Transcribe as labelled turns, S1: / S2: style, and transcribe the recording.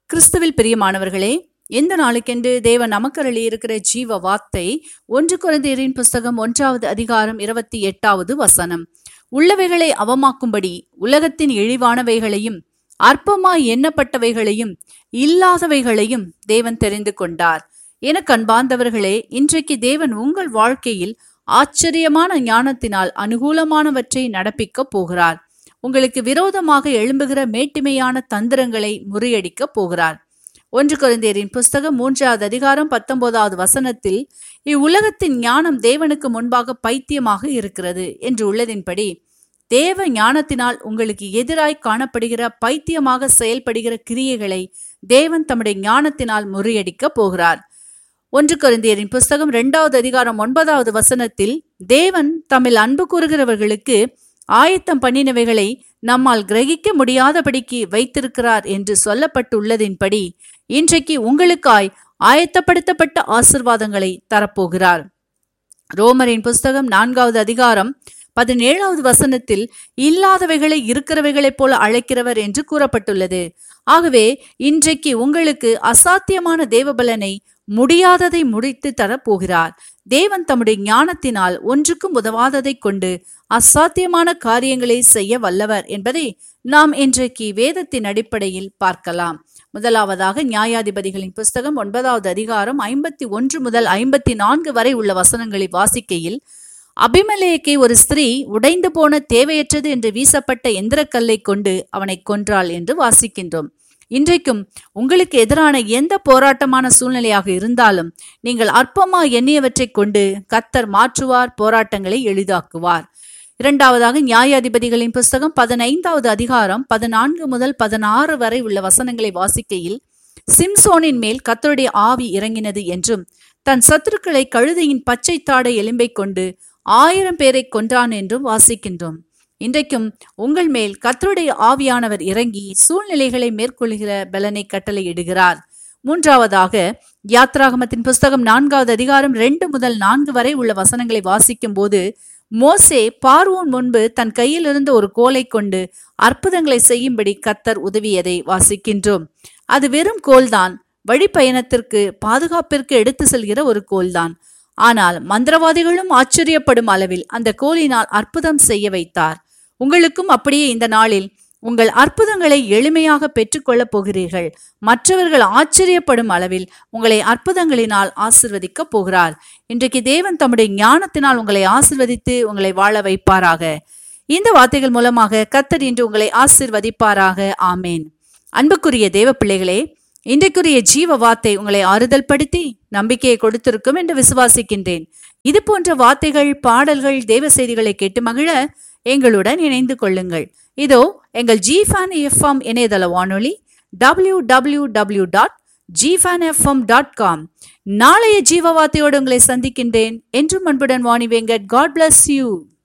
S1: கிறிஸ்துவில் பிரியமானவர்களே, இந்த நாளுக்கென்று தேவன் நமக்கு அருளி இருக்கிற ஜீவ வார்த்தை 1 கொரிந்தியரின் புஸ்தகம் 1வது அதிகாரம் 28வது வசனம். உள்ளவைகளை அவமாக்கும்படி உலகத்தின் இழிவானவைகளையும் அற்பமாய் எண்ணப்பட்டவைகளையும் இல்லாதவைகளையும் தேவன் தெரிந்து கொண்டார். எனக்கு அன்பார்ந்தவர்களே, இன்றைக்கு தேவன் உங்கள் வாழ்க்கையில் ஆச்சரியமான ஞானத்தினால் அனுகூலமானவற்றை நடப்பிக்க போகிறார். உங்களுக்கு விரோதமாக எழும்புகிற மேட்டிமையான தந்திரங்களை முறியடிக்க போகிறார். 1 கொரிந்தியரின் புஸ்தகம் 3வது அதிகாரம் 19வது வசனத்தில், இவ்வுலகத்தின் ஞானம் தேவனுக்கு முன்பாக பைத்தியமாக இருக்கிறது என்று உள்ளதின்படி, தேவ ஞானத்தினால் உங்களுக்கு எதிராய் காணப்படுகிற பைத்தியமாக செயல்படுகிற கிரியைகளை தேவன் தம்முடைய ஞானத்தினால் முறியடிக்க போகிறார். 1 கொரிந்தியரின் புஸ்தகம் 2வது அதிகாரம் 9வது வசனத்தில், தேவன் தம்மில் அன்பு கூறுகிறவர்களுக்கு ஆயத்தம் பண்ணினவைகளை நம்மால் கிரகிக்க முடியாதபடிக்கு வைத்திருக்கிறார் என்று சொல்லப்பட்டுள்ளதின்படி, இன்றைக்கு உங்களுக்காய் ஆயத்தப்படுத்தப்பட்ட ஆசீர்வாதங்களை தரப்போகிறார். ரோமரின் புஸ்தகம் 4வது அதிகாரம் 17வது வசனத்தில், இல்லாதவைகளை இருக்கிறவைகளைப் போல அழைக்கிறவர் என்று கூறப்பட்டுள்ளது. ஆகவே இன்றைக்கு உங்களுக்கு அசாத்தியமான தேவபலனை, முடியாததை முடித்து தரப்போகிறார். தேவன் தம்முடைய ஞானத்தினால் ஒன்றுக்கும் உதவாததை கொண்டு அசாத்தியமான காரியங்களை செய்ய வல்லவர் என்பதை நாம் இன்றைக்கு வேதத்தின் அடிப்படையில் பார்க்கலாம். முதலாவதாக நியாயாதிபதிகளின் புஸ்தகம் 9வது அதிகாரம் 51 முதல் 54 வரை உள்ள வசனங்களை வாசிக்கையில், அபிமெலேக்கை ஒரு ஸ்திரீ உடைந்து போன தேவையற்றது என்று வீசப்பட்ட எந்திரக்கல்லை கொண்டு அவனை கொன்றாள் என்று வாசிக்கின்றோம். இன்றைக்கும் உங்களுக்கு எதிரான எந்த போராட்டமான சூழ்நிலையாக இருந்தாலும் நீங்கள் அற்பமாய் எண்ணியவற்றை கொண்டு கர்த்தர் மாற்றுவார், போராட்டங்களை எளிதாக்குவார். இரண்டாவதாக நியாயாதிபதிகளின் புஸ்தகம் 15வது அதிகாரம் 14 முதல் 16 வரை உள்ள வசனங்களை வாசிக்கையில், சிம்சோனின் மேல் கர்த்தருடைய ஆவி இறங்கினது என்றும், தன் சத்துருக்களை கழுதையின் பச்சை தாடை எலும்பை கொண்டு 1000 பேரை கொன்றான் என்றும் வாசிக்கின்றோம். இன்றைக்கும் உங்கள் மேல் கர்த்தருடைய ஆவியானவர் இறங்கி சூழ்நிலைகளை மேற்கொள்கிற பலனை கட்டளையிடுகிறார். மூன்றாவதாக யாத்ராகமத்தின் புஸ்தகம் 4வது அதிகாரம் 2 முதல் 4 வரை உள்ள வசனங்களை வாசிக்கும் போது, மோசே பார்வோன் முன்பு தன் கையில் இருந்த ஒரு கோலை கொண்டு அற்புதங்களை செய்யும்படி கர்த்தர் உதவியதை வாசிக்கின்றோம். அது வெறும் கோல்தான், வழிப்பயணத்திற்கு பாதுகாப்பிற்கு எடுத்து செல்கிற ஒரு கோல்தான். ஆனால் மந்திரவாதிகளும் ஆச்சரியப்படும் அளவில் அந்த கோலினால் அற்புதம் செய்ய வைத்தார். உங்களுக்கும் அப்படியே இந்த நாளில் உங்கள் அற்புதங்களை எளிமையாக பெற்றுக்கொள்ளப் போகிறீர்கள். மற்றவர்கள் ஆச்சரியப்படும் அளவில் உங்களை அற்புதங்களினால் ஆசிர்வதிக்க போகிறார். இன்றைக்கு தேவன் தம்முடைய ஞானத்தினால் உங்களை ஆசிர்வதித்து உங்களை வாழ வைப்பாராக. இந்த வார்த்தைகள் மூலமாக கர்த்தர் இன்று உங்களை ஆசிர்வதிப்பாராக. ஆமேன். அன்புக்குரிய தேவ பிள்ளைகளே, இன்றைக்குரிய ஜீவ வார்த்தை உங்களை ஆறுதல் படுத்தி நம்பிக்கையை கொடுத்திருக்கும் என்று விசுவாசிக்கின்றேன். இது போன்ற வார்த்தைகள், பாடல்கள், தேவ செய்திகளை கேட்டு மகிழ எங்களுடன் இணைந்து கொள்ளுங்கள். இதோ எங்கள் GFAN FM இணையதள வானொலி www.gfanfm.com. நாளைய ஜீவ வார்த்தையோடு உங்களை சந்திக்கின்றேன். என்றும் அன்புடன் Vani Venkat. God bless you.